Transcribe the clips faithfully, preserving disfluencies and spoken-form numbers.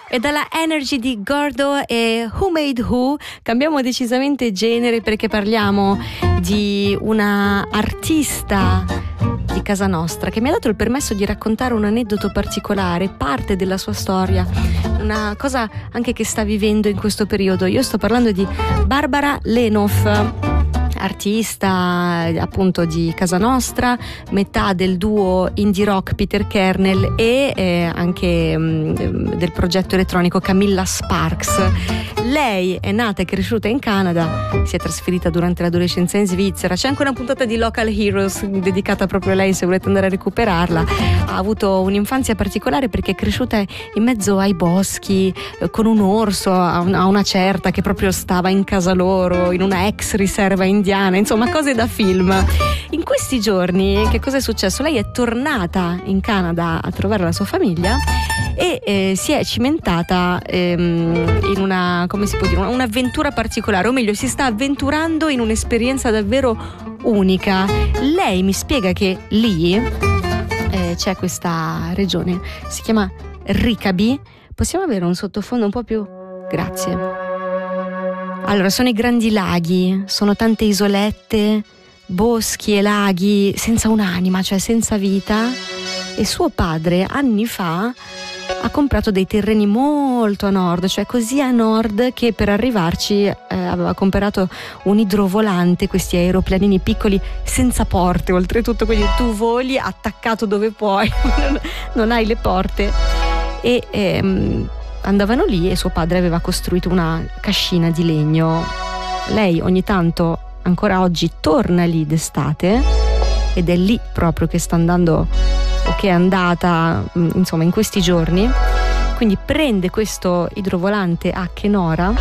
E dalla Energy di Gordo e Who Made Who cambiamo decisamente genere, perché parliamo di una artista di casa nostra che mi ha dato il permesso di raccontare un aneddoto particolare, parte della sua storia, una cosa anche che sta vivendo in questo periodo. Io sto parlando di Barbara Lenoff, artista appunto di casa nostra, metà del duo indie rock Peter Kernel e eh, anche mh, del progetto elettronico Camilla Sparks. Lei è nata e cresciuta in Canada, si è trasferita durante l'adolescenza in Svizzera. C'è anche una puntata di Local Heroes dedicata proprio a lei, se volete andare a recuperarla. Ha avuto un'infanzia particolare perché è cresciuta in mezzo ai boschi, eh, con un orso a una certa che proprio stava in casa loro, in una ex riserva indiana, insomma cose da film. In questi giorni che cosa è successo? Lei è tornata in Canada a trovare la sua famiglia e eh, si è cimentata ehm, in una, come si può dire, un'avventura particolare, o meglio si sta avventurando in un'esperienza davvero unica. Lei mi spiega che lì eh, c'è questa regione, si chiama Rickaby. Possiamo avere un sottofondo un po' più? Grazie. Allora, sono i grandi laghi, sono tante isolette, boschi e laghi senza un'anima, cioè senza vita. E suo padre anni fa ha comprato dei terreni molto a nord, cioè così a nord che per arrivarci eh, aveva comprato un idrovolante, questi aeroplanini piccoli senza porte, oltretutto, quindi tu voli attaccato dove puoi, non hai le porte. E ehm, andavano lì e suo padre aveva costruito una cascina di legno. Lei ogni tanto, ancora oggi, torna lì d'estate ed è lì proprio che sta andando o che è andata insomma in questi giorni. Quindi prende questo idrovolante a Kenora,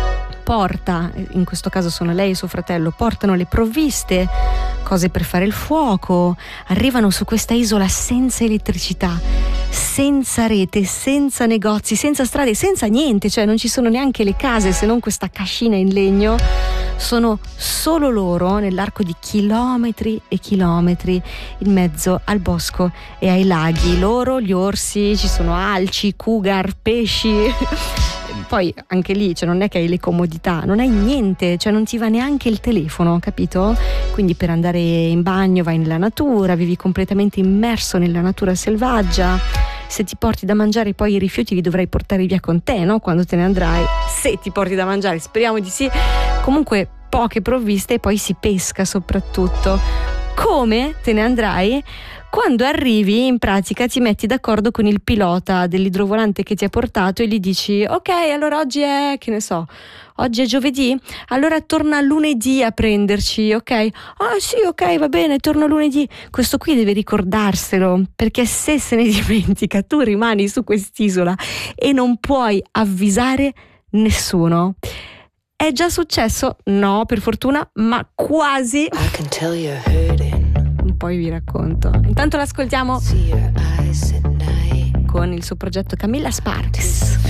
porta, in questo caso sono lei e suo fratello, portano le provviste, cose per fare il fuoco, arrivano su questa isola senza elettricità, senza rete, senza negozi, senza strade, senza niente, cioè non ci sono neanche le case se non questa cascina in legno. Sono solo loro nell'arco di chilometri e chilometri in mezzo al bosco e ai laghi. Loro, gli orsi, ci sono alci, cougar, pesci. Poi anche lì, cioè, non è che hai le comodità, non hai niente, cioè non ti va neanche il telefono, capito? Quindi per andare in bagno vai nella natura, vivi completamente immerso nella natura selvaggia. Se ti porti da mangiare poi i rifiuti li dovrai portare via con te, no? Quando te ne andrai, se ti porti da mangiare, speriamo di sì. Comunque poche provviste e poi si pesca soprattutto. Come te ne andrai? Quando arrivi, in pratica ti metti d'accordo con il pilota dell'idrovolante che ti ha portato e gli dici: ok, allora oggi è, che ne so, oggi è giovedì? Allora torna lunedì a prenderci, ok? Ah sì, ok, va bene, torno lunedì. Questo qui deve ricordarselo, perché se se ne dimentica tu rimani su quest'isola e non puoi avvisare nessuno. È già successo? No, per fortuna, ma quasi. I can tell you're hurting. Poi vi racconto. Intanto l'ascoltiamo con il suo progetto Camilla Sparks.